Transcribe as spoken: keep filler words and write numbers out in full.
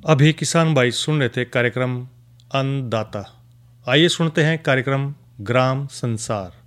अभी किसान भाई सुन रहे थे कार्यक्रम अन्नदाता। आइए सुनते हैं कार्यक्रम ग्राम संसार।